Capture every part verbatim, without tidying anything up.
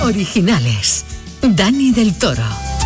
Originales. Dani del Toro.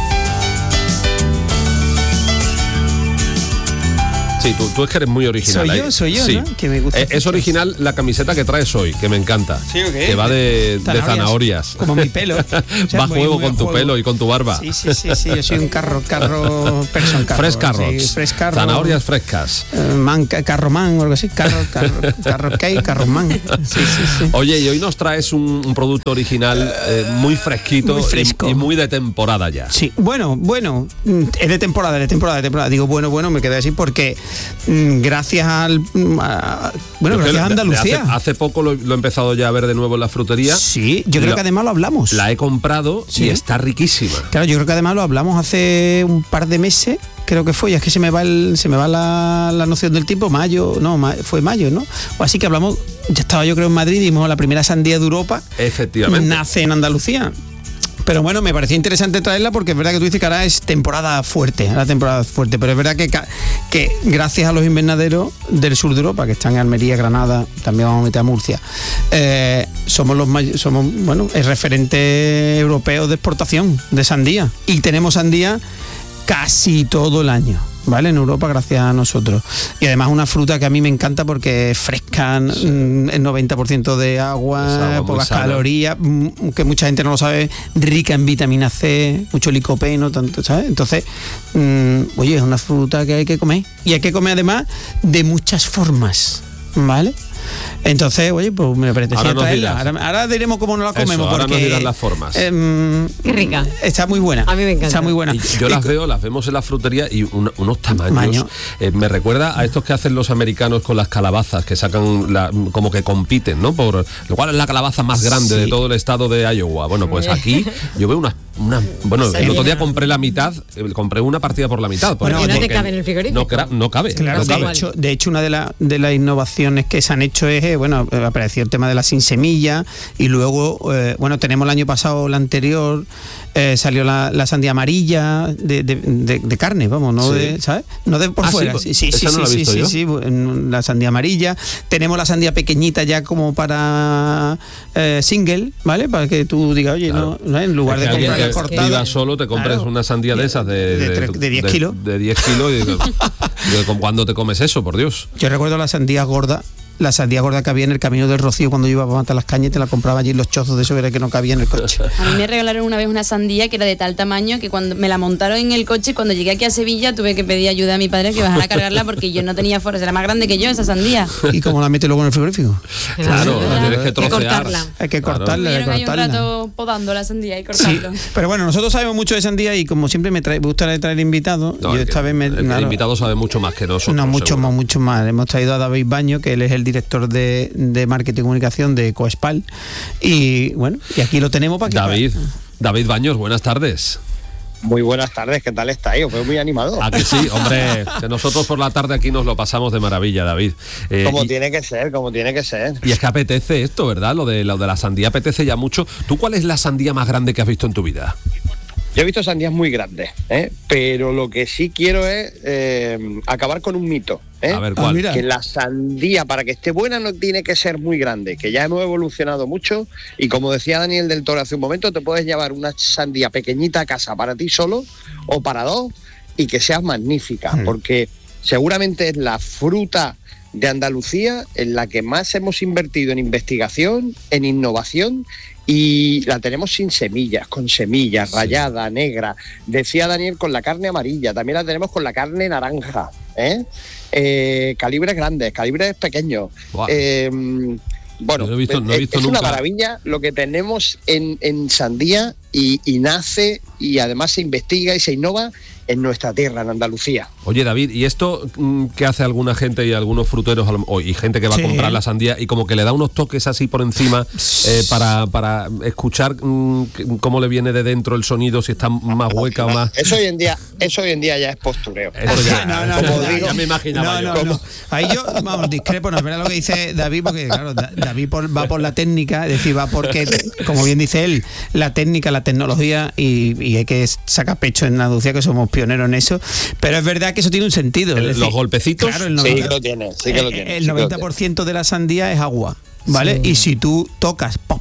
Sí, tú, tú es que eres muy original. Soy yo, ¿eh? soy yo, sí. ¿no? Que me gusta. Eh, es original la camiseta que traes hoy, que me encanta. ¿Sí o qué? Que va de Zanahorias. de zanahorias. Como mi pelo. O sea, va a muy- juego muy a con tu juego. pelo y con tu barba. Sí, sí, sí, sí, yo soy un carro, carro, person carro. Fresh carrots. Sí, fresh carro. Zanahorias frescas. Eh, man, ca- carro man o algo así, carro, carro, carro cake, carro man. Sí, sí, sí. Oye, y hoy nos traes un, un producto original eh, muy fresquito Muy fresco. Y, y muy de temporada ya. Sí, bueno, bueno, mm, es de temporada, de temporada, de temporada. Digo, bueno, bueno, me quedé así porque mm, gracias al... mm, a- bueno, Yo gracias creo a que de- de Andalucía. Hace, hace poco lo, lo he empezado ya a ver de nuevo en la frutería. Sí, yo creo Lo- que además lo hablamos. La he comprado Sí. y está riquísima. Claro, yo creo que además lo hablamos hace un par de meses, creo que fue, y es que se me va el, se me va la, la noción del tiempo, mayo, no, ma- fue mayo, ¿no? O así que hablamos, ya estaba yo creo en Madrid, y dijimos la primera sandía de Europa Efectivamente. nace en Andalucía. Pero bueno, me parecía interesante traerla porque es verdad que tú dices que ahora es temporada fuerte, la temporada fuerte, pero es verdad que, ca- que gracias a los invernaderos del sur de Europa, que están en Almería, Granada, también vamos a meter a Murcia, eh, somos los may- somos, bueno, el referente europeo de exportación de sandía. Y tenemos sandía casi todo el año, ¿vale? En Europa, gracias a nosotros. Y además una fruta que a mí me encanta porque es fresca, sí. El noventa por ciento de agua, Es agua muy pocas sana. calorías, mm, que mucha gente no lo sabe, rica en vitamina C, mucho licopeno, tanto, ¿sabes? Entonces, mm, oye, es una fruta que hay que comer. Y hay que comer además de muchas formas, ¿vale? Entonces, oye, pues me apetecía Ahora nos traerla. dirás. Ahora, ahora diremos cómo nos la Eso, comemos. ahora porque, nos dirás las formas. em, Qué rica. Está muy buena. A mí me encanta. Está muy buena. Y yo las veo, las vemos en la frutería y un- unos tamaños. Tamaño. eh, me recuerda a estos que hacen los americanos con las calabazas, que sacan, la- como que compiten, ¿no? Por lo cual es la calabaza más grande Sí. de todo el estado de Iowa. Bueno, pues aquí yo veo unas. Una, bueno, el otro día compré la mitad, eh, compré una partida por la mitad. Porque no te porque cabe en el frigorífico. No, cra- no cabe. Claro, no de cabe. hecho, de hecho, una de, la- de las innovaciones que se han hecho es, eh, bueno, eh, apareció el tema de la sin semilla y luego, eh, bueno, tenemos el año pasado, la anterior, eh, salió la, la sandía amarilla de, de- de- de carne, vamos, no Sí. de, ¿sabes? No de por Ah, sí, fuera. pues, Sí, sí, esa sí, no la he sí, visto sí, yo. sí, bueno, la sandía amarilla. Tenemos la sandía pequeñita ya como para eh, single, ¿vale? Para que tú digas, oye, Claro. no, ¿no? En lugar Es de que alguien comprar la que cortada. viva solo, te compres Claro. una sandía de esas de, De tre- de diez kilos. De diez kilos y digo, digo, ¿cuándo te comes eso, por Dios? Yo recuerdo la sandía gorda, la sandía gorda que había en el Camino del Rocío cuando yo iba para matar las cañas y te la compraba allí en los chozos de eso, era que no cabía en el coche. A mí me regalaron una vez una sandía que era de tal tamaño que cuando me la montaron en el coche, cuando llegué aquí a Sevilla tuve que pedir ayuda a mi padre que bajara a cargarla porque yo no tenía fuerza, era más grande que yo esa sandía. ¿Y cómo la mete luego en el frigorífico? Claro, la tienes que Hay que trocear. cortarla. Hay que Claro. cortarla, hay que Estuvieron ahí un cortarla. rato podando la sandía y Sí, cortando. pero bueno, nosotros sabemos mucho de sandía y como siempre me, trae, me gusta traer invitados, No, yo el esta que- vez me... el, el claro, invitado sabe mucho más que nosotros. no, mucho seguro. más, mucho más. Hemos traído a David Baño, que él es el director de, de marketing y comunicación de Coespal. Y bueno, y aquí lo tenemos para que... David, David Baños, buenas tardes. Muy buenas tardes, ¿qué tal estáis? Os veo muy animado. ¿A que sí? Hombre, que nosotros por la tarde aquí nos lo pasamos de maravilla, David. Eh, Como y, tiene que ser, como tiene que ser. y es que apetece esto, ¿verdad? Lo de, lo de la sandía apetece ya mucho. ¿Tú cuál es la sandía más grande que has visto en tu vida? Yo he visto sandías muy grandes, ¿eh? Pero lo que sí quiero es eh, acabar con un mito. ¿eh? A ver, Ah, ¿cuál? mira. Que la sandía, para que esté buena, no tiene que ser muy grande, que ya hemos evolucionado mucho y como decía Daniel del Toro hace un momento, te puedes llevar una sandía pequeñita a casa para ti solo o para dos y que seas magnífica, Mm. porque seguramente es la fruta de Andalucía en la que más hemos invertido en investigación, en innovación, y la tenemos sin semillas, con semillas, Sí. rayada, negra. Decía Daniel, con la carne amarilla, también la tenemos con la carne naranja, ¿eh? Eh, calibres grandes, calibres pequeños. Buah. Eh, bueno, No he visto- no he es- visto es nunca. una maravilla lo que tenemos en, en sandía y, y nace y además se investiga y se innova en nuestra tierra, en Andalucía. Oye, David, ¿y esto mm, que hace alguna gente y algunos fruteros a lo- o- y gente que va Sí. a comprar la sandía y como que le da unos toques así por encima eh, para, para escuchar mm, que- cómo le viene de dentro el sonido, si está más hueca o más? Eso hoy en día, eso hoy en día ya es postureo. Eso ya, No, no, como no, digo, no, ya me imaginaba no, yo. no, no. Ahí yo, vamos, discrepo, no es verdad lo que dice David, porque claro, Da- David por- va por la técnica, es decir, va porque, como bien dice él, la técnica, la tecnología, y, y hay que sacar pecho en Andalucía, que somos pioneros en eso, pero es verdad que eso tiene un sentido. El- es decir, los golpecitos. Claro, el Sí noventa que lo tiene, sí que lo eh, tiene. el sí que lo noventa por ciento de la sandía es agua, ¿vale? Sí. Y si tú tocas, pop, pop,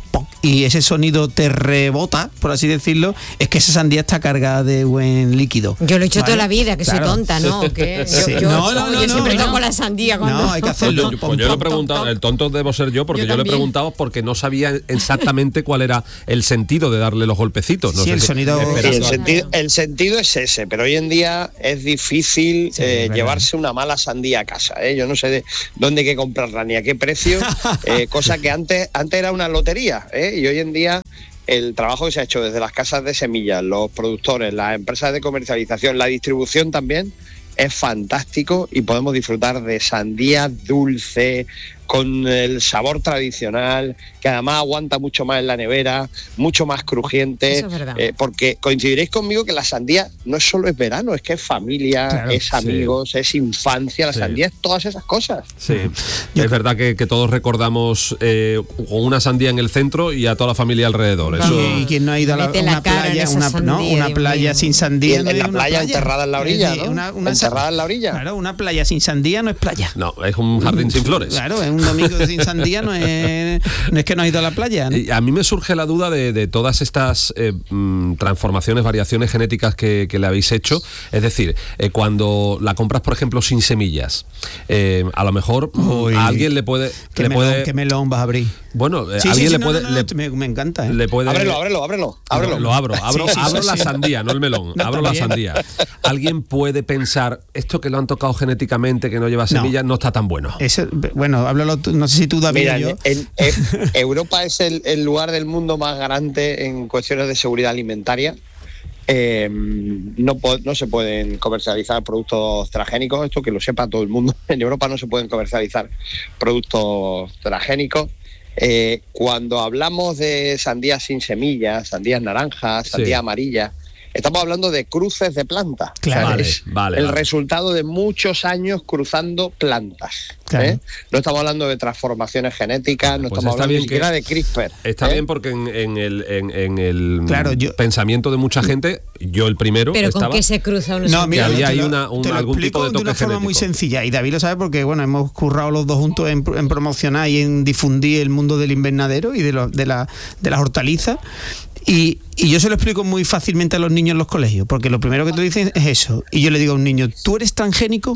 y ese sonido te rebota, por así decirlo, es que esa sandía está cargada de buen líquido. Yo lo he hecho ¿vale? toda la vida, que Claro. soy tonta, ¿no? ¿Qué? Yo, Sí. yo, No, no, no, yo no, siempre no. toco la sandía cuando... No, hay que hacerlo. Pues yo, pues yo lo he preguntado, el tonto debo ser yo, porque Yo yo, le he también. preguntado porque no sabía exactamente cuál era el sentido de darle los golpecitos. No Sí, sé el si- sonido- Sí, esperando el, a- sentido, el sentido es ese, pero hoy en día es difícil Sí, eh, es verdad. llevarse una mala sandía a casa. ¿eh? Yo no sé de dónde hay que comprarla ni a qué precio, eh, cosa que antes, antes era una lotería, ¿eh? Y hoy en día el trabajo que se ha hecho desde las casas de semillas, los productores, las empresas de comercialización, la distribución también, es fantástico y podemos disfrutar de sandía dulce, con el sabor tradicional, que además aguanta mucho más en la nevera, mucho más crujiente, Eso es verdad. eh, porque coincidiréis conmigo que la sandía no solo es verano, es que es familia, Claro, es sí. amigos, es infancia, la Sí. sandía es todas esas cosas. Sí, es verdad que, que todos recordamos eh, con una sandía en el centro y a toda la familia alrededor. Eso, Y, y quien no ha ido a la, Mete una la cara en playa, esa una, no, sandía, una Dios playa mío. sin Y sandía. en, no en es la una playa, enterrada en la orilla, Es decir, ¿no? una- una enterrada sa- en la orilla. Claro, una playa sin sandía no es playa. no, es un jardín sin flores. Claro, es un domingo sin sandía, no es, no es que no has ido a la playa, ¿no? Y a mí me surge la duda de, de todas estas eh, mm, transformaciones, variaciones genéticas que, que le habéis hecho. Es decir, eh, cuando la compras, por ejemplo, sin semillas, eh, a lo mejor Uy. a alguien le puede... ¿Qué le melón, puede qué melón vas a abrir? bueno, eh, Sí, sí, alguien sí, le no, puede... no, no, le, me, me encanta, ¿eh? le puede Ábrelo, ábrelo, ábrelo, ábrelo. Lo, lo abro, abro, Sí, sí, abro sí, la sí. sandía, no el melón. No, abro está la bien. sandía. Alguien puede pensar, esto que lo han tocado genéticamente, que no lleva semillas, no, está tan bueno. Eso, bueno, háblalo tú, no sé si tú, David, Mira, o yo. en, en- Europa es el, el lugar del mundo más garante en cuestiones de seguridad alimentaria. Eh, no, po- no se pueden comercializar productos transgénicos, esto que lo sepa todo el mundo. En Europa no se pueden comercializar productos transgénicos. Eh, cuando hablamos de sandías sin semillas, sandías naranjas, Sí. sandías amarillas, estamos hablando de cruces de plantas. Claro. Vale, es vale, el vale. resultado de muchos años cruzando plantas. Claro. ¿eh? No estamos hablando de transformaciones genéticas, no Pues estamos está hablando bien ni siquiera que- de CRISPR. Está ¿eh? bien porque en, en el, en, en el Claro, yo- pensamiento de mucha gente, yo el primero Pero estaba... ¿con qué se cruza uno? No, sin mira, había te ahí lo- una- un- te lo algún explico tipo de de una toque forma muy genético. sencilla. Y David lo sabe porque, bueno, hemos currado los dos juntos en, en promocionar y en difundir el mundo del invernadero y de, los de, la, de las hortalizas. Y, y yo se lo explico muy fácilmente a los niños en los colegios, porque lo primero que te dicen es eso. Y yo le digo a un niño, ¿tú eres transgénico?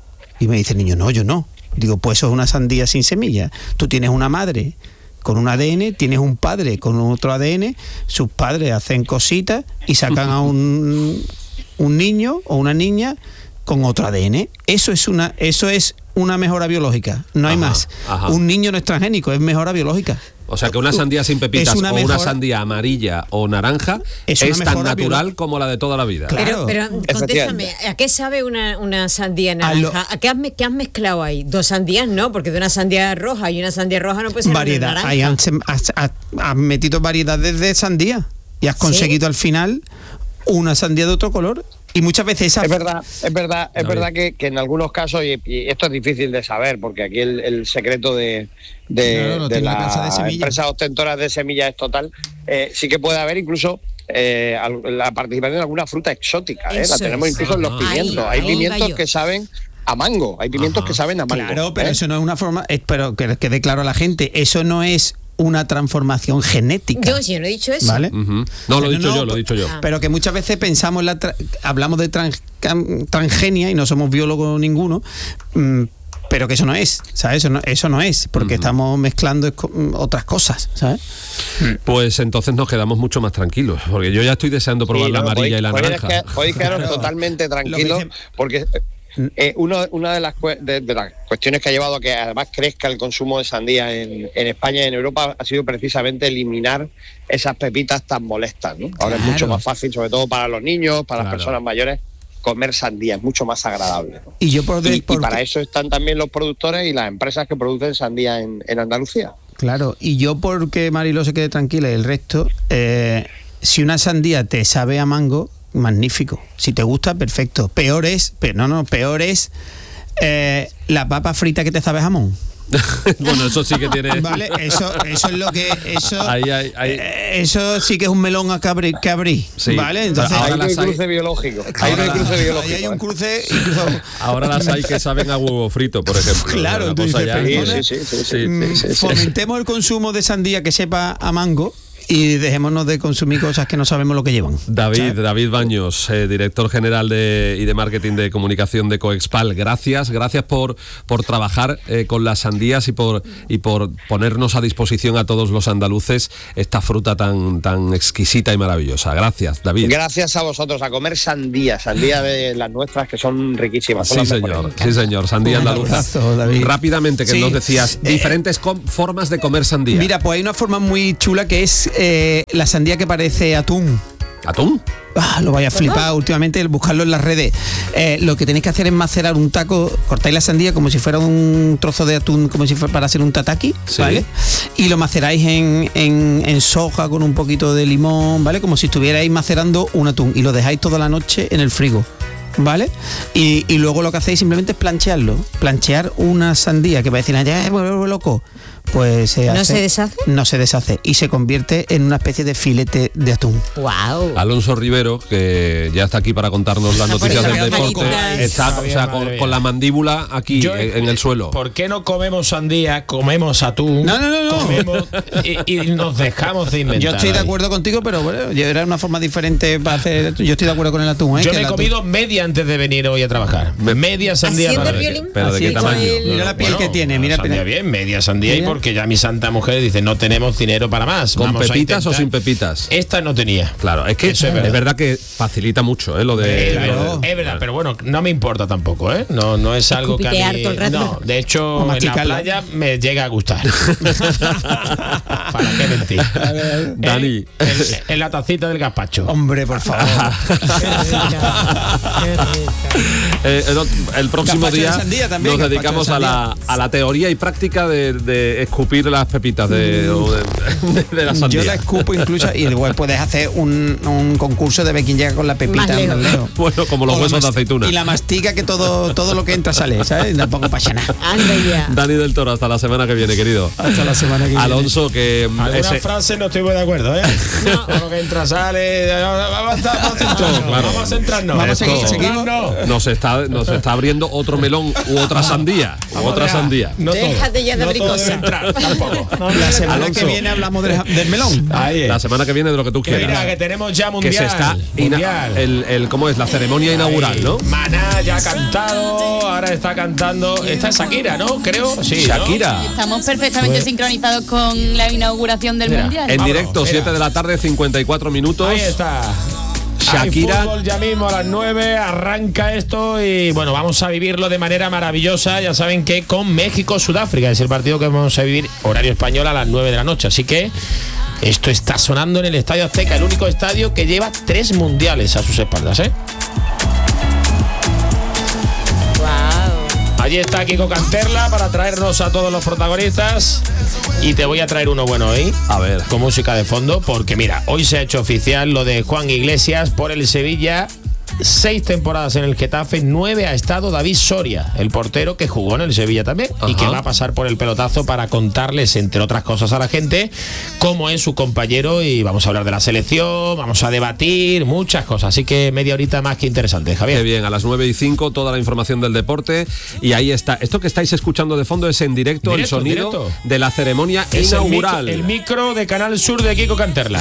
Y me dice el niño, no, yo no. Digo, pues eso es una sandía sin semillas. Tú tienes una madre con un A D N, tienes un padre con otro A D N, sus padres hacen cositas y sacan a un, un niño o una niña con otro A D N. Eso es una, eso es una mejora biológica, no hay Ajá, más. ajá. Un niño no es transgénico, es mejora biológica. O sea que una sandía sin pepitas Es una o una mejora- sandía amarilla o naranja Es es, una tan mejora natural biológica. como la de toda la vida. Claro. Pero, pero contéstame, ¿a qué sabe una, una sandía A lo- naranja? ¿A qué has, me- qué has mezclado ahí? Dos sandías no, porque de una sandía roja y una sandía roja no puede ser una Variedad. naranja. Ahí han- has, has- has metido variedades de sandía y has ¿Sí? conseguido al final una sandía de otro color. Y muchas veces esa Es verdad, es verdad, es David. verdad que, que en algunos casos, y, y esto es difícil de saber, porque aquí el, el secreto de, de, Claro, lo de tiene la casa de las semillas. empresas ostentoras de semillas es total, eh, sí que puede haber incluso eh, al- la participación de alguna fruta exótica, ¿eh? La Eso tenemos es. incluso en los Ah, pimientos. ahí, Hay ahí pimientos iba yo. que saben a mango, hay pimientos Ajá. que saben a mango. Claro, pero ¿eh? eso no es una forma. eh, pero que quede claro a la gente, eso no es una transformación genética. Yo, si yo no he dicho eso. ¿Vale? Ujú. No, lo he Pero dicho no, yo, lo he dicho yo. Ah. Pero que muchas veces pensamos en la tra- hablamos de trans- cam- transgenia y no somos biólogos ninguno, mm, pero que eso no es, ¿sabes? Eso no, eso no es, porque estamos mezclando esco- mm, otras cosas, ¿sabes? Pues entonces nos quedamos mucho más tranquilos, porque yo ya estoy deseando probar Sí, la no, amarilla podéis- y la podéis naranja. que- Podéis quedaros Claro. totalmente Lo que tranquilos, dice- porque eh, uno- una de las, cue- de, de las cuestiones que ha llevado a que además crezca el consumo de sandía en, en España y en Europa ha sido precisamente eliminar esas pepitas tan molestas, ¿no? Ahora es Claro. mucho más fácil, sobre todo para los niños, para Claro. las personas mayores, comer sandía, es mucho más agradable, ¿no? Y yo por, Y, y porque- para eso están también los productores y las empresas que producen sandía en, en Andalucía. Claro, y yo porque Mariló se quede tranquila y el resto, eh, si una sandía te sabe a mango, magnífico. Si te gusta, perfecto. Peor es, pero no, no, peor es eh, la papa frita que te sabe a jamón. Bueno, eso sí que tiene... Vale, eso, eso es lo que... Eso, Ahí hay- hay- eh, eso sí que es un melón a que abrir, que abrir, Sí. ¿vale? Entonces, Ahora Ahí no hay las hay- cruce biológico. Ahí no ahora hay cruce ahí biológico. hay un ¿eh? cruce incluso... Ahora las hay que saben a huevo frito, por ejemplo. Claro, Una tú cosa dices, ya- Sí, perdona. sí, sí, sí, sí. Sí. Mm, sí, sí. Fomentemos el consumo de sandía que sepa a mango y dejémonos de consumir cosas que no sabemos lo que llevan. David, David Baños, eh, director general de, y de marketing de comunicación de Coexpal, gracias, gracias por, por trabajar eh, con las sandías y por, y por ponernos a disposición a todos los andaluces esta fruta tan, tan exquisita y maravillosa. Gracias, David. Gracias a vosotros, a comer sandía, sandía de las nuestras que son riquísimas. Son Sí, las mejores. señor, sí, señor, sandía Un andaluza. abrazo, David. Rápidamente, que Sí. nos decías, Eh, diferentes com- formas de comer sandía. Mira, pues hay una forma muy chula que es eh, la sandía que parece atún. ¿Atún? Ah, lo vaya a flipar últimamente el buscarlo en las redes. Eh, lo que tenéis que hacer es macerar un taco, cortáis la sandía como si fuera un trozo de atún, como si fuera para hacer un tataki, Sí. ¿vale? Y lo maceráis en, en, en soja con un poquito de limón, ¿vale? Como si estuvierais macerando un atún y lo dejáis toda la noche en el frigo. ¿Vale? Y, y luego lo que hacéis simplemente es planchearlo. Planchear una sandía que va a decir, ya me vuelvo loco. Pues se ¿No hace- se deshace? No se deshace y se convierte en una especie de filete de atún. Wow. Alonso Rivero, que ya está aquí para contarnos las Está noticias del poniendo las deporte, manitas. está o sea, Madre con, mía. con la mandíbula aquí Yo- en, en el suelo. ¿Por qué no comemos sandía, comemos atún? No, no, no, no. Comemos y, y nos dejamos de inventar. Yo estoy de ahí. acuerdo contigo, pero bueno, yo- era una forma diferente para hacer esto. Yo estoy de acuerdo con el atún, ¿eh? Yo Que me he el atún- comido media antes de venir hoy a trabajar. Media sandía. ¿Haciendo para- violín? Pero ¿de qué Así, tamaño? el- Mira la piel que tiene, mira, sandía mira. bien, media sandía y Mira. porque ya mi santa mujer dice no tenemos dinero para más. ¿Con Vamos a pepitas o intentar". sin pepitas? Esta no tenía. Claro, es que Eso es es verdad. verdad. que facilita mucho, ¿eh? Lo de. Es lo verdad, de- es verdad, pero bueno, no me importa tampoco, ¿eh? No, no es algo que a Escupitear mí... todo el rato. No, de hecho, O en la masticarla. playa me llega a gustar. ¿Para qué mentir? Dani. En, en- en la tacita del gazpacho. Hombre, por favor. Eh, el, el próximo Gazpacho de día sandía también, nos gazpacho de dedicamos a sandía. la, a la teoría y práctica de, de escupir las pepitas de, o de, de la Yo sandía. la escupo incluso y igual puedes hacer un, un concurso de ver quién llega con la pepita Más lejos. más lejos. Bueno, como los O la huesos de mas- aceituna. Y la mastica que todo, todo lo que entra sale, ¿sabes? Tampoco pasa nada. Anda ya. Dani del Toro, hasta la semana que viene, querido. Hasta la semana que viene. Alonso, que mm, Algunas ese- frases no estoy muy de acuerdo, ¿eh? Todo lo que entra sale. Vamos a, vamos a centrarnos. Claro. Vamos a centrarnos. Vamos a seguir, Esto- seguimos. No, nos está, nos está abriendo otro melón u otra sandía. U otra ya. sandía. No todo. Déjate ya de No abrir todo cosas. debe entrar, tampoco. La semana Alonso. que viene hablamos del, del melón. Ahí es. La semana que viene de lo que tú Que quieras. mira, que tenemos ya mundial. que se está ina- mundial. el, el cómo es la ceremonia inaugural, ¿no? Maná ya ha cantado, ahora está cantando. Esta es Shakira, ¿no? Creo. Sí. ¿no? Shakira. Estamos perfectamente sincronizados con la inauguración del Mira, Mundial. En Vámonos, directo, mira. siete de la tarde, cincuenta y cuatro minutos. Ahí está. Shakira. Hay fútbol ya mismo a las nueve, arranca esto y bueno, vamos a vivirlo de manera maravillosa. Ya saben que con México, Sudáfrica es el partido que vamos a vivir horario español a las nueve de la noche. Así que esto está sonando en el Estadio Azteca, el único estadio que lleva tres mundiales a sus espaldas, ¿eh? Wow. Allí está Kiko Canterla para traernos a todos los protagonistas. Y te voy a traer uno bueno hoy. A ver. Con música de fondo, porque mira, hoy se ha hecho oficial lo de Juan Iglesias por el Sevilla. Seis temporadas en el Getafe, nueve ha estado David Soria, el portero que jugó en el Sevilla también. Ajá. Y que va a pasar por el pelotazo para contarles, entre otras cosas, a la gente cómo es su compañero. Y vamos a hablar de la selección, vamos a debatir muchas cosas. Así que media horita más que interesante, Javier. Qué bien, a las nueve y cinco toda la información del deporte. Y ahí está. Esto que estáis escuchando de fondo es en directo, el Directo, sonido directo. de la ceremonia Es el inaugural. micro, el micro de Canal Sur de Kiko Canterla.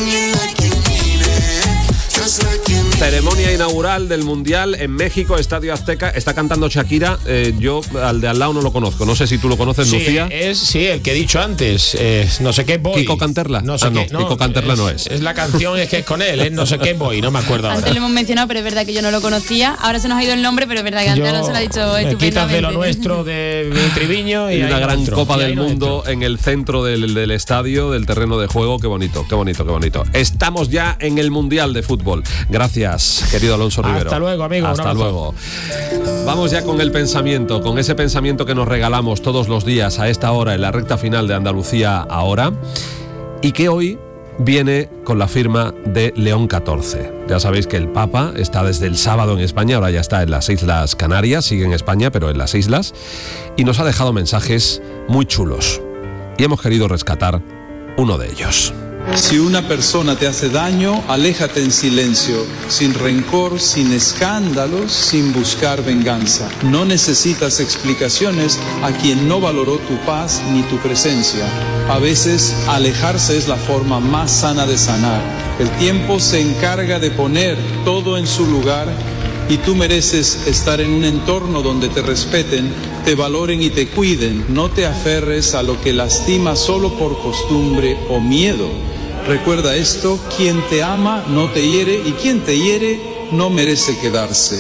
Ceremonia inaugural del Mundial en México, Estadio Azteca. Está cantando Shakira. Eh, yo al de al lado no lo conozco. No sé si tú lo conoces, Sí, Lucía. es sí, el que he dicho antes. Es no sé qué voy. Kiko Canterla. No sé Ah, no, qué. Kiko Canterla no es. Es la canción, es que es con él. Es no sé qué voy. No me acuerdo ahora. Antes lo hemos mencionado, pero es verdad que yo no lo conocía. Ahora se nos ha ido el nombre, pero es verdad que antes Alonso lo ha dicho me estupendamente. quitas de lo nuestro de mi Triviño y Y una ahí no gran entro. Copa Y ahí del no Mundo entro. en el centro del, del estadio, del terreno de juego. Qué bonito, qué bonito, qué bonito. Estamos ya en el Mundial de Fútbol. Gracias, querido Alonso Rivero. Hasta luego, amigo. Un Hasta abrazo. luego. Vamos ya con el pensamiento, con ese pensamiento que nos regalamos todos los días a esta hora, en la recta final de Andalucía Ahora, y que hoy viene con la firma de León catorce. Ya sabéis que el Papa está desde el sábado en España, ahora ya está en las Islas Canarias, sigue en España, pero en las islas, y nos ha dejado mensajes muy chulos. Y hemos querido rescatar uno de ellos. Si una persona te hace daño, aléjate en silencio, sin rencor, sin escándalos, sin buscar venganza. No necesitas explicaciones a quien no valoró tu paz ni tu presencia. A veces, alejarse es la forma más sana de sanar. El tiempo se encarga de poner todo en su lugar y tú mereces estar en un entorno donde te respeten, te valoren y te cuiden. No te aferres a lo que lastima solo por costumbre o miedo. Recuerda esto, quien te ama no te hiere y quien te hiere no merece quedarse.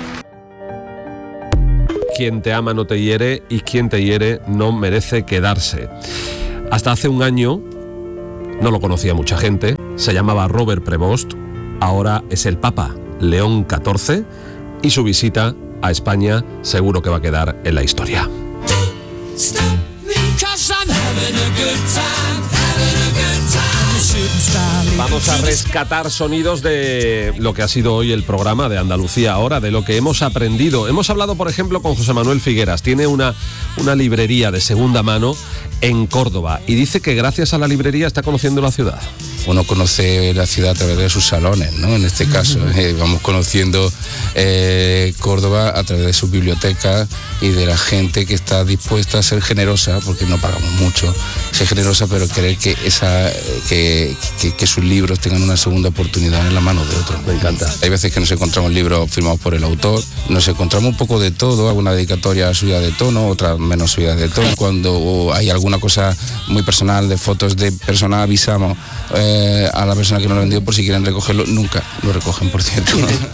Quien te ama no te hiere y quien te hiere no merece quedarse. Hasta hace un año no lo conocía mucha gente, se llamaba Robert Prevost, ahora es el Papa León catorce y su visita a España seguro que va a quedar en la historia. Vamos a rescatar sonidos de lo que ha sido hoy el programa de Andalucía Ahora, de lo que hemos aprendido. Hemos hablado, por ejemplo, con José Manuel Figueras. Tiene una, una librería de segunda mano en Córdoba y dice que gracias a la librería está conociendo la ciudad. Uno conoce la ciudad a través de sus salones, ¿no? En este caso, eh, vamos conociendo eh, Córdoba a través de sus bibliotecas y de la gente que está dispuesta a ser generosa, porque no pagamos mucho, ser generosa, pero querer que esa que, que, que sus libros tengan una segunda oportunidad en la mano de otros. Me encanta. Hay veces que nos encontramos libros firmados por el autor, nos encontramos un poco de todo, alguna dedicatoria subida de tono, otra menos subida de tono. Cuando hay alguna cosa muy personal de fotos de personas, avisamos eh, a la persona que nos lo ha vendido por si quieren recogerlo. Nunca lo recogen, por cierto.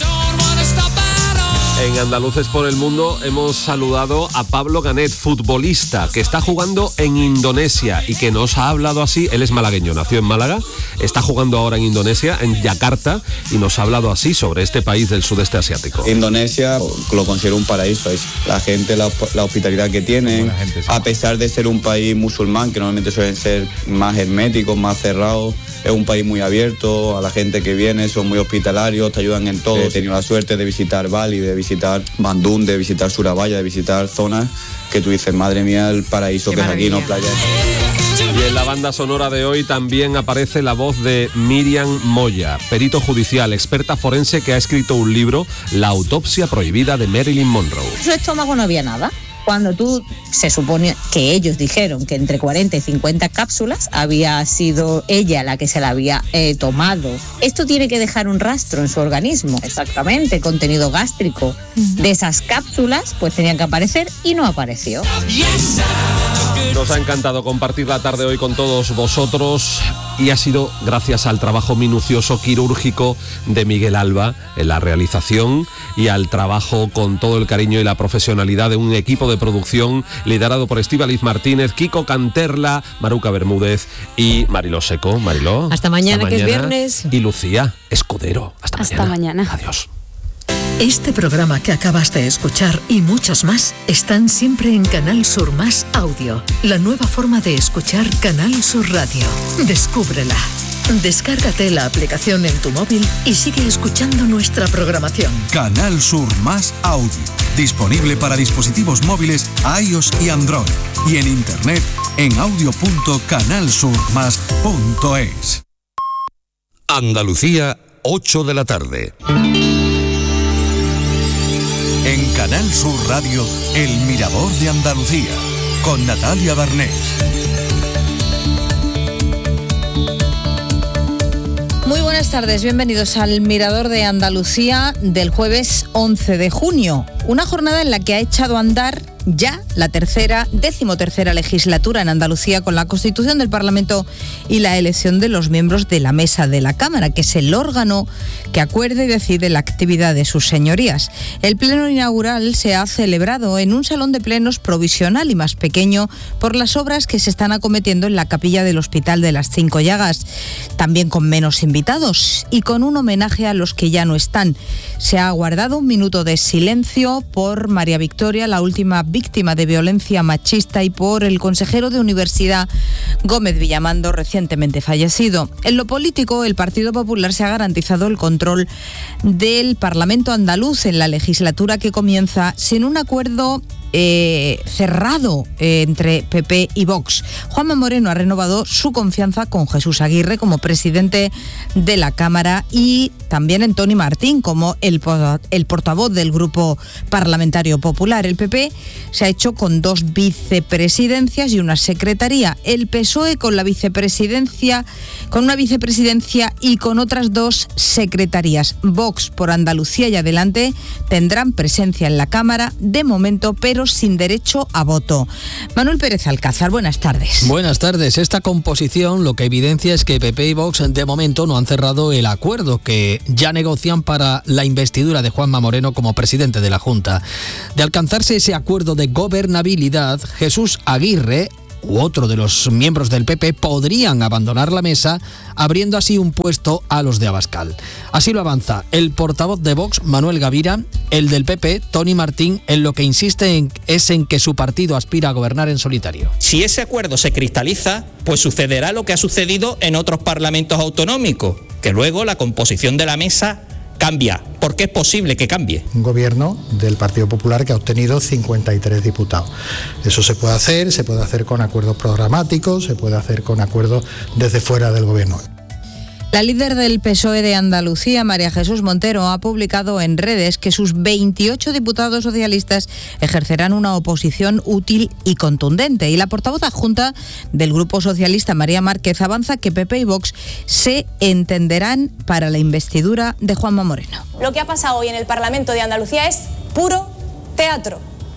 En Andaluces por el Mundo hemos saludado a Pablo Ganet, futbolista, que está jugando en Indonesia y que nos ha hablado así. Él es malagueño, nació en Málaga, está jugando ahora en Indonesia, en Yakarta, y nos ha hablado así sobre este país del sudeste asiático. Indonesia lo considero un paraíso. La gente, la, la hospitalidad que tienen, gente, sí. A pesar de ser un país musulmán, que normalmente suelen ser más herméticos, más cerrados, es un país muy abierto, a la gente que viene son muy hospitalarios, te ayudan en todo. He tenido la suerte de visitar Bali, de visitar Bandung, de visitar Surabaya, de visitar zonas que tú dices, madre mía, el paraíso Qué que maravilla. Es aquí, no playa. Y en la banda sonora de hoy también aparece la voz de Miriam Moya, perito judicial, experta forense que ha escrito un libro, La autopsia prohibida de Marilyn Monroe. En su estómago no había nada. Cuando tú, se supone que ellos dijeron que entre cuarenta y cincuenta cápsulas había sido ella la que se la había eh, tomado. Esto tiene que dejar un rastro en su organismo. Exactamente, contenido gástrico de esas cápsulas pues tenían que aparecer y no apareció. Nos ha encantado compartir la tarde hoy con todos vosotros y ha sido gracias al trabajo minucioso quirúrgico de Miguel Alba en la realización y al trabajo con todo el cariño y la profesionalidad de un equipo de producción liderado por Estíbaliz Martínez, Kiko Canterla, Maruca Bermúdez y Mariló Seco. Mariló. Hasta mañana, Hasta mañana, que es viernes. Y Lucía Escudero. Hasta, Hasta mañana. mañana. Adiós. Este programa que acabas de escuchar y muchos más están siempre en Canal Sur Más Audio, la nueva forma de escuchar Canal Sur Radio. Descúbrela. Descárgate la aplicación en tu móvil y sigue escuchando nuestra programación. Canal Sur Más Audio, disponible para dispositivos móviles iOS y Android y en internet en audio punto canal sur más punto es. Andalucía, ocho de la tarde. En Canal Sur Radio, El Mirador de Andalucía, con Natalia Barnés. Muy buenas tardes, bienvenidos al Mirador de Andalucía del jueves once de junio. Una jornada en la que ha echado a andar ya la tercera, decimotercera legislatura en Andalucía con la constitución del Parlamento y la elección de los miembros de la mesa de la Cámara, que es el órgano que acuerde y decide la actividad de sus señorías. El pleno inaugural se ha celebrado en un salón de plenos provisional y más pequeño por las obras que se están acometiendo en la capilla del Hospital de las Cinco Llagas, también con menos invitados y con un homenaje a los que ya no están. Se ha guardado un minuto de silencio por María Victoria, la última víctima de violencia machista y por el consejero de Universidad Gómez Villamando, recientemente fallecido. En lo político, el Partido Popular se ha garantizado el control del Parlamento andaluz en la legislatura que comienza sin un acuerdo Eh, cerrado eh, entre P P y Vox. Juanma Moreno ha renovado su confianza con Jesús Aguirre como presidente de la Cámara y también en Toni Martín como el, el portavoz del Grupo Parlamentario Popular. El P P se ha hecho con dos vicepresidencias y una secretaría. El P S O E con la vicepresidencia, con una vicepresidencia y con otras dos secretarías. Vox por Andalucía y adelante tendrán presencia en la Cámara de momento, pero sin derecho a voto. Manuel Pérez Alcázar, buenas tardes. Buenas tardes. Esta composición lo que evidencia es que P P y Vox de momento no han cerrado el acuerdo que ya negocian para la investidura de Juanma Moreno como presidente de la Junta. De alcanzarse ese acuerdo de gobernabilidad, Jesús Aguirre u otro de los miembros del P P podrían abandonar la mesa, abriendo así un puesto a los de Abascal. Así lo avanza el portavoz de Vox, Manuel Gavira, el del P P, Toni Martín, en lo que insiste en, es en que su partido aspira a gobernar en solitario. Si ese acuerdo se cristaliza, pues sucederá lo que ha sucedido en otros parlamentos autonómicos, que luego la composición de la mesa cambia, porque es posible que cambie. Un gobierno del Partido Popular que ha obtenido cincuenta y tres diputados. Eso se puede hacer, se puede hacer con acuerdos programáticos, se puede hacer con acuerdos desde fuera del gobierno. La líder del P S O E de Andalucía, María Jesús Montero, ha publicado en redes que sus veintiocho diputados socialistas ejercerán una oposición útil y contundente. Y la portavoz adjunta del Grupo Socialista, María Márquez, avanza que P P y Vox se entenderán para la investidura de Juanma Moreno. Lo que ha pasado hoy en el Parlamento de Andalucía es puro teatro.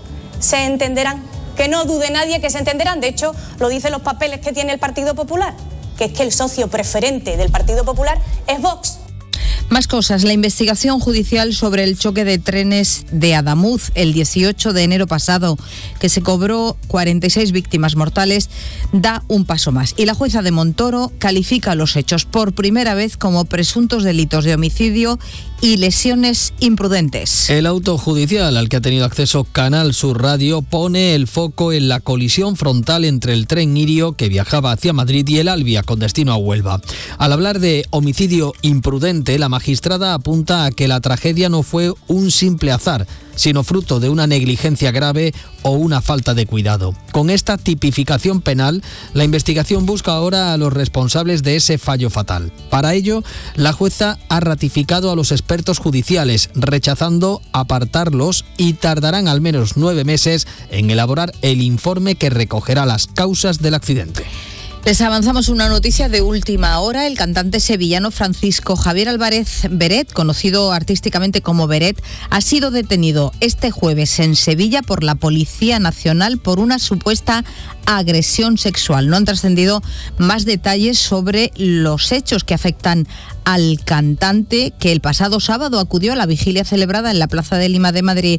Se entenderán, que no dude nadie que se entenderán. De hecho, lo dicen los papeles que tiene el Partido Popular, que es que el socio preferente del Partido Popular es Vox. Más cosas. La investigación judicial sobre el choque de trenes de Adamuz el dieciocho de enero pasado, que se cobró cuarenta y seis víctimas mortales, da un paso más. Y la jueza de Montoro califica los hechos por primera vez como presuntos delitos de homicidio y lesiones imprudentes. El auto judicial al que ha tenido acceso Canal Sur Radio pone el foco en la colisión frontal entre el tren Irio que viajaba hacia Madrid y el Albia con destino a Huelva. Al hablar de homicidio imprudente, la magistrada apunta a que la tragedia no fue un simple azar, sino fruto de una negligencia grave o una falta de cuidado. Con esta tipificación penal, la investigación busca ahora a los responsables de ese fallo fatal. Para ello, la jueza ha ratificado a los expertos judiciales, rechazando apartarlos y tardarán al menos nueve meses en elaborar el informe que recogerá las causas del accidente. Les avanzamos una noticia de última hora. El cantante sevillano Francisco Javier Álvarez Beret, conocido artísticamente como Beret, ha sido detenido este jueves en Sevilla por la Policía Nacional por una supuesta agresión sexual. No han trascendido más detalles sobre los hechos que afectan al cantante, que el pasado sábado acudió a la vigilia celebrada en la Plaza de Lima de Madrid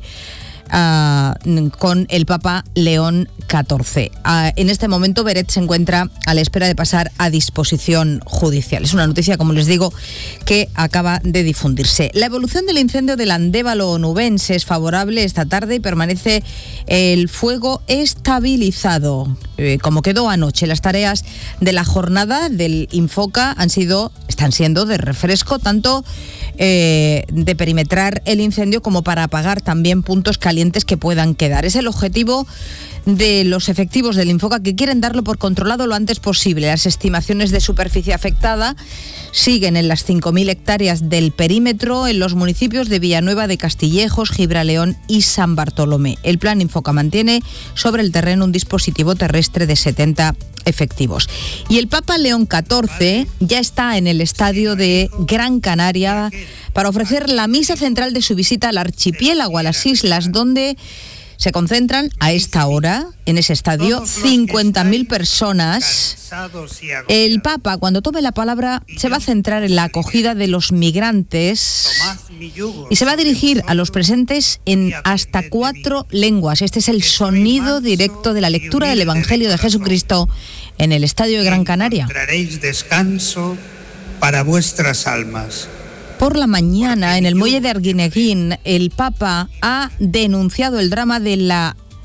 Uh, con el Papa León catorce. Uh, en este momento Beret se encuentra a la espera de pasar a disposición judicial. Es una noticia, como les digo, que acaba de difundirse. La evolución del incendio del Andévalo onubense es favorable esta tarde y permanece el fuego estabilizado. Eh, como quedó anoche, las tareas de la jornada del Infoca han sido, están siendo de refresco, tanto eh, de perimetrar el incendio como para apagar también puntos calientes que puedan quedar. Es el objetivo de los efectivos del Infoca, que quieren darlo por controlado lo antes posible. Las estimaciones de superficie afectada siguen en las cinco mil hectáreas del perímetro en los municipios de Villanueva de Castillejos, Gibraleón y San Bartolomé. El plan Infoca mantiene sobre el terreno un dispositivo terrestre de setenta efectivos. Y el Papa León catorce ya está en el estadio de Gran Canaria para ofrecer la misa central de su visita al archipiélago, a las islas, donde se concentran a esta hora en ese estadio cincuenta mil personas. El Papa, cuando tome la palabra, se va a centrar en la acogida de los migrantes y se va a dirigir a los presentes en hasta cuatro lenguas. Este es el sonido directo de la lectura del Evangelio de Jesucristo en el estadio de Gran Canaria. Encontraréis descanso para vuestras almas. Por la mañana, en el muelle de Arguineguín, el Papa ha denunciado el drama de la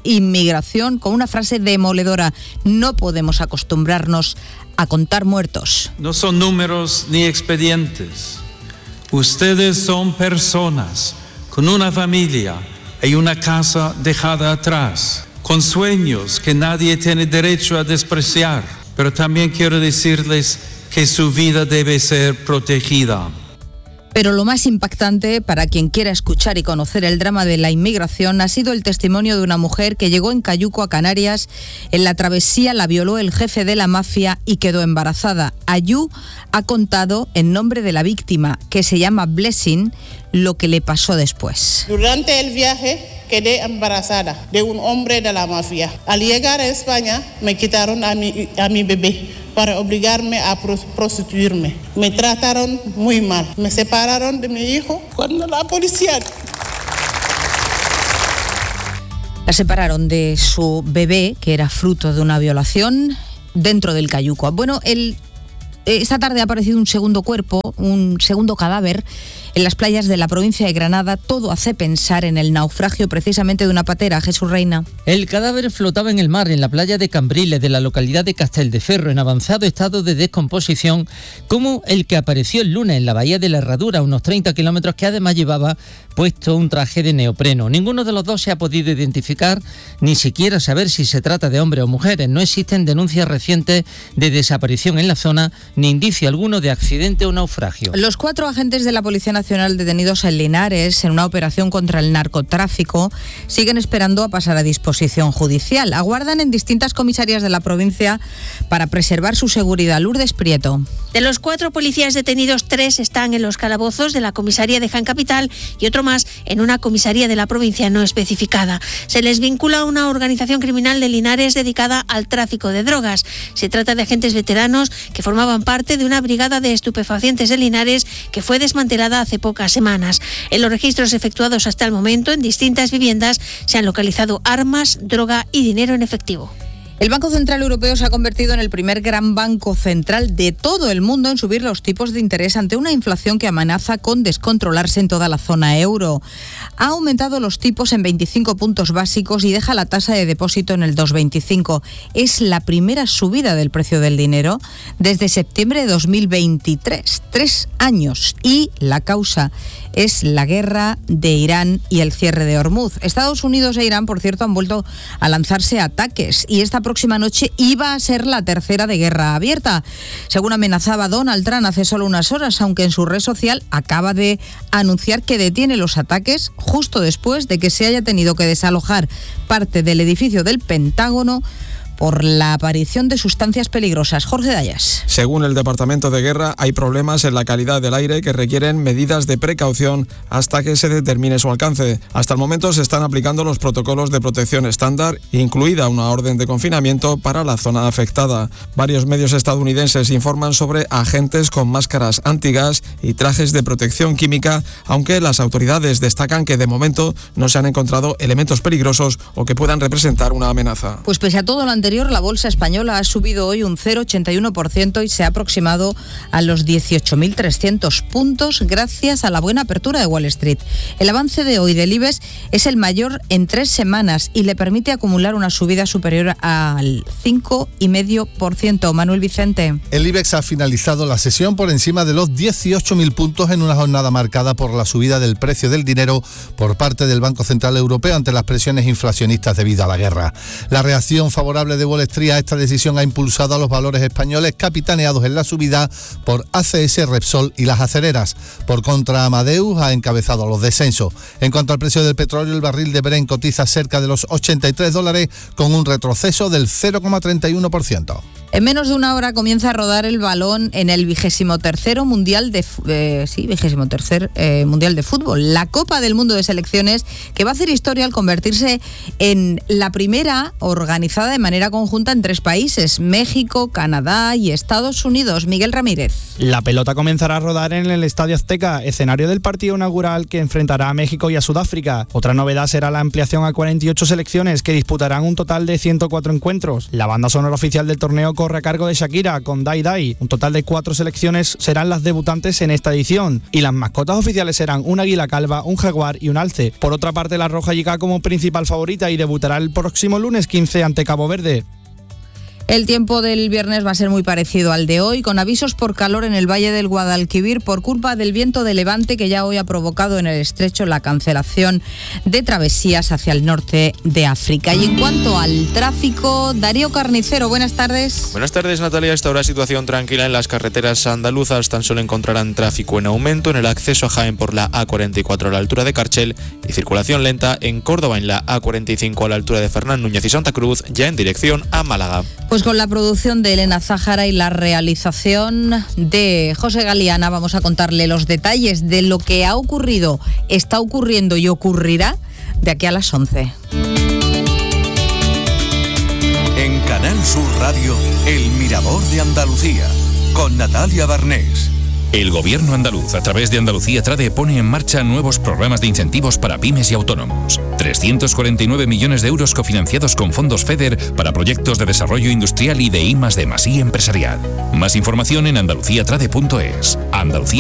inmigración con una frase demoledora: no podemos acostumbrarnos a contar muertos. No son números ni expedientes. Ustedes son personas con una familia y una casa dejada atrás, con sueños que nadie tiene derecho a despreciar. Pero también quiero decirles que su vida debe ser protegida. Pero lo más impactante para quien quiera escuchar y conocer el drama de la inmigración ha sido el testimonio de una mujer que llegó en Cayuco a Canarias. En la travesía la violó el jefe de la mafia y quedó embarazada. Ayú ha contado en nombre de la víctima, que se llama Blessing, lo que le pasó después. Durante el viaje quedé embarazada de un hombre de la mafia. Al llegar a España me quitaron a mi, a mi bebé para obligarme a prostituirme. Me trataron muy mal. Me separaron de mi hijo cuando la policía... La separaron de su bebé, que era fruto de una violación, dentro del Cayuco. Bueno, el... esta tarde ha aparecido un segundo cuerpo, un segundo cadáver, en las playas de la provincia de Granada. Todo hace pensar en el naufragio precisamente de una patera. Jesús Reina. El cadáver flotaba en el mar, en la playa de Cambriles, de la localidad de Castelldeferro, en avanzado estado de descomposición, como el que apareció el lunes en la bahía de la Herradura, a unos treinta kilómetros, que además llevaba puesto un traje de neopreno. Ninguno de los dos se ha podido identificar, ni siquiera saber si se trata de hombres o mujeres. No existen denuncias recientes de desaparición en la zona, ni indicio alguno de accidente o naufragio. Los cuatro agentes de la Policía Nacional detenidos en Linares en una operación contra el narcotráfico siguen esperando a pasar a disposición judicial. Aguardan en distintas comisarías de la provincia para preservar su seguridad. Lourdes Prieto. De los cuatro policías detenidos, tres están en los calabozos de la comisaría de Jaén Capital y otro más en una comisaría de la provincia no especificada. Se les vincula a una organización criminal de Linares dedicada al tráfico de drogas. Se trata de agentes veteranos que formaban parte de una brigada de estupefacientes de Linares que fue desmantelada hace pocas semanas. En los registros efectuados hasta el momento en distintas viviendas se han localizado armas, droga y dinero en efectivo. El Banco Central Europeo se ha convertido en el primer gran banco central de todo el mundo en subir los tipos de interés ante una inflación que amenaza con descontrolarse en toda la zona euro. Ha aumentado los tipos en veinticinco puntos básicos y deja la tasa de depósito en el dos coma veinticinco. Es la primera subida del precio del dinero desde septiembre de dos mil veintitrés, tres años. Y la causa es la guerra de Irán y el cierre de Hormuz. Estados Unidos e Irán, por cierto, han vuelto a lanzarse ataques y esta próxima noche iba a ser la tercera de guerra abierta. Según amenazaba Donald Trump hace solo unas horas, aunque en su red social acaba de anunciar que detiene los ataques justo después de que se haya tenido que desalojar parte del edificio del Pentágono por la aparición de sustancias peligrosas. Jorge Dayas. Según el Departamento de Guerra, hay problemas en la calidad del aire que requieren medidas de precaución hasta que se determine su alcance. Hasta el momento se están aplicando los protocolos de protección estándar, incluida una orden de confinamiento para la zona afectada. Varios medios estadounidenses informan sobre agentes con máscaras antigas y trajes de protección química, aunque las autoridades destacan que de momento no se han encontrado elementos peligrosos o que puedan representar una amenaza. Pues pese a todo lo anterior, la bolsa española ha subido hoy un cero coma ochenta y uno por ciento y se ha aproximado a los dieciocho mil trescientos puntos gracias a la buena apertura de Wall Street. El avance de hoy del IBEX es el mayor en tres semanas y le permite acumular una subida superior al cinco coma cinco por ciento. Manuel Vicente. El IBEX ha finalizado la sesión por encima de los dieciocho mil puntos en una jornada marcada por la subida del precio del dinero por parte del Banco Central Europeo ante las presiones inflacionistas debido a la guerra. La reacción favorable de Wall Street a esta decisión ha impulsado a los valores españoles capitaneados en la subida por A C S, Repsol y las acereras. Por contra, Amadeus ha encabezado los descensos. En cuanto al precio del petróleo, el barril de Brent cotiza cerca de los ochenta y tres dólares con un retroceso del cero coma treinta y uno por ciento. En menos de una hora comienza a rodar el balón en el vigésimo tercero mundial de eh, sí vigésimo tercer eh, mundial de fútbol, la Copa del Mundo de Selecciones, que va a hacer historia al convertirse en la primera organizada de manera conjunta en tres países: México, Canadá y Estados Unidos. Miguel Ramírez. La pelota comenzará a rodar en el Estadio Azteca, escenario del partido inaugural que enfrentará a México y a Sudáfrica. Otra novedad será la ampliación a cuarenta y ocho selecciones que disputarán un total de ciento cuatro encuentros. La banda sonora oficial del torneo corre a cargo de Shakira con Dai Dai. Un total de cuatro selecciones serán las debutantes en esta edición y las mascotas oficiales serán un águila calva, un jaguar y un alce. Por otra parte, la Roja llega como principal favorita y debutará el próximo lunes quince ante Cabo Verde. El tiempo del viernes va a ser muy parecido al de hoy, con avisos por calor en el Valle del Guadalquivir por culpa del viento de levante que ya hoy ha provocado en el estrecho la cancelación de travesías hacia el norte de África. Y en cuanto al tráfico, Darío Carnicero, buenas tardes. Buenas tardes, Natalia. Esta hora situación tranquila en las carreteras andaluzas. Tan solo encontrarán tráfico en aumento en el acceso a Jaén por la A cuarenta y cuatro a la altura de Carchel y circulación lenta en Córdoba en la A cuarenta y cinco a la altura de Fernán Núñez y Santa Cruz, ya en dirección a Málaga. Pues con la producción de Elena Zájara y la realización de José Galeana vamos a contarle los detalles de lo que ha ocurrido, está ocurriendo y ocurrirá de aquí a las once. En Canal Sur Radio, El Mirador de Andalucía, con Natalia Barnés. El Gobierno andaluz, a través de Andalucía Trade, pone en marcha nuevos programas de incentivos para pymes y autónomos. trescientos cuarenta y nueve millones de euros cofinanciados con fondos FEDER para proyectos de desarrollo industrial y de I más D más I empresarial. Más información en andalucía trade punto es. Andalucía